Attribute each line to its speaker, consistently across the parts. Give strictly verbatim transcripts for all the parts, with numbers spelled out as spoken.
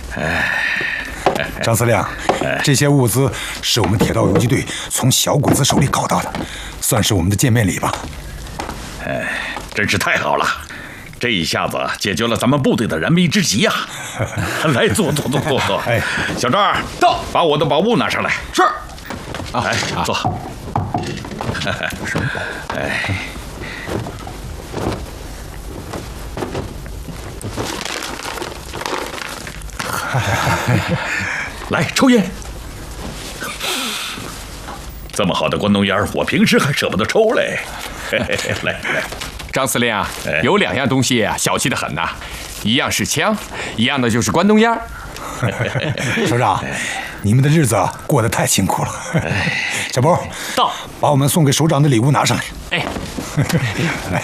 Speaker 1: 张司令，这些物资是我们铁道游击队从小鬼子手里搞到的，算是我们的见面礼吧。
Speaker 2: 哎，真是太好了，这一下子解决了咱们部队的燃眉之急呀！来，坐坐坐坐坐。哎，小赵到，把我的宝物拿上来。
Speaker 3: 是。
Speaker 2: 来，坐。什么宝？哎。来抽烟，这么好的关东烟，我平时还舍不得抽嘞。来来，
Speaker 3: 张司令啊，有两样东西啊，小气的很呐，一样是枪，一样的就是关东烟。
Speaker 1: 首长，你们的日子过得太辛苦了。小波
Speaker 4: 到，
Speaker 1: 把我们送给首长的礼物拿上来。
Speaker 4: 哎，
Speaker 1: 来。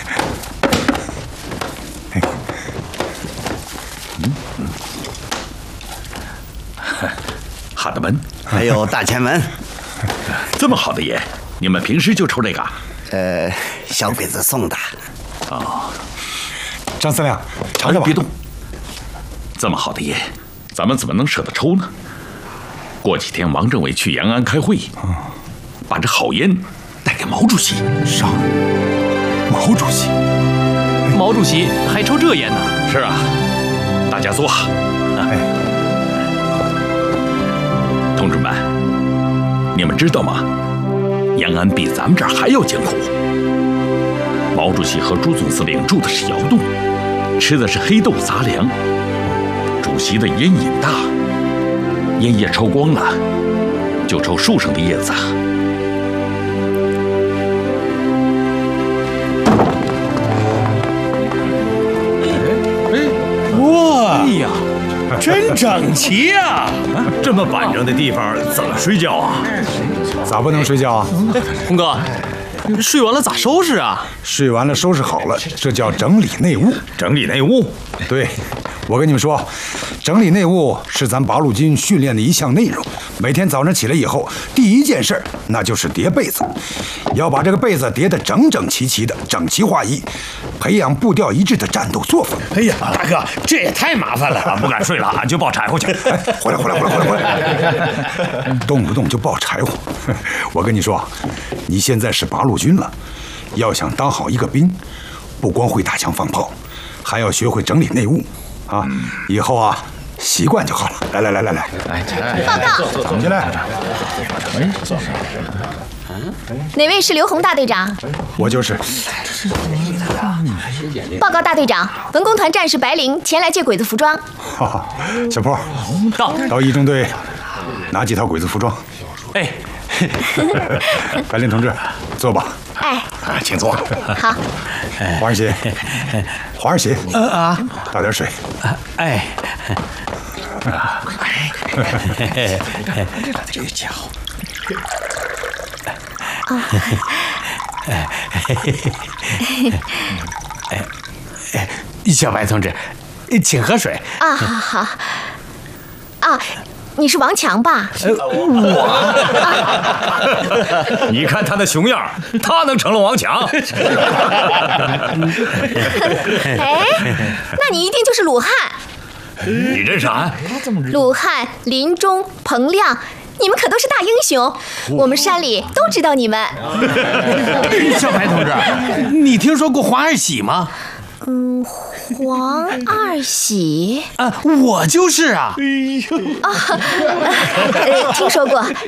Speaker 2: 哈德门，
Speaker 5: 还有大前门，
Speaker 2: 这么好的烟，你们平时就抽这个？
Speaker 5: 呃，小鬼子送的。
Speaker 2: 哦，
Speaker 1: 张司令，尝尝吧。
Speaker 2: 别动。这么好的烟，咱们怎么能舍得抽呢？过几天王政委去延安开会，把这好烟带给毛主席。
Speaker 1: 上，毛主席，
Speaker 4: 毛主席还抽这烟呢？
Speaker 2: 是啊，大家坐。哎。同志们，你们知道吗？延安比咱们这儿还要艰苦。毛主席和朱总司令住的是窑洞，吃的是黑豆杂粮。主席的烟瘾大，烟叶抽光了，就抽树上的叶子。
Speaker 6: 哇！
Speaker 4: 哎呀！
Speaker 6: 真整齐呀！这么板正的地方怎么睡觉啊？
Speaker 1: 咋不能睡觉啊？
Speaker 4: 红哥，睡完了咋收拾啊？
Speaker 1: 睡完了收拾好了，这叫整理内务。
Speaker 6: 整理内务？
Speaker 1: 对，我跟你们说，整理内务是咱八路军训练的一项内容。每天早上起来以后，第一件事那就是叠被子，要把这个被子叠得整整齐齐的，整齐划一，培养步调一致的战斗作风。
Speaker 6: 哎呀，大哥，这也太麻烦了，俺不敢睡了，俺就抱柴火去。
Speaker 1: 哎，回来，回来，回来，回来，回来！动不动就抱柴火，我跟你说，你现在是八路军了，要想当好一个兵，不光会打枪放炮，还要学会整理内务啊！以后啊。习惯就好了。来来来来来，
Speaker 7: 报告，
Speaker 1: 走进来。
Speaker 7: 哪位是刘洪大队长？
Speaker 1: 我就是。
Speaker 7: 报告大队长，文工团战士白灵前来借鬼子服装。
Speaker 1: 哈哈，小坡，
Speaker 4: 到
Speaker 1: 到一中队拿几套鬼子服装。
Speaker 4: 哎，
Speaker 1: 白灵同志，坐吧。
Speaker 7: 哎，
Speaker 1: 啊，请坐。
Speaker 7: 好。
Speaker 1: 黄二喜，黄二喜，
Speaker 4: 呃啊，
Speaker 1: 倒点水。
Speaker 4: 哎。
Speaker 1: 这家伙，
Speaker 4: 哎，哎，小白同志，请喝水
Speaker 7: 啊。好好啊，你是王强吧？
Speaker 4: 呃，我。
Speaker 6: 你看他的熊样，他能成了王强？
Speaker 7: 哎，那你一定就是鲁汉。
Speaker 6: 你认识俺？
Speaker 7: 鲁汉、林中、彭亮，你们可都是大英雄，我们山里都知道你们。
Speaker 4: 小白同志，你听说过黄二喜吗？
Speaker 7: 嗯，黄二喜
Speaker 4: 啊，我就是啊。
Speaker 7: 啊，呃，听说过。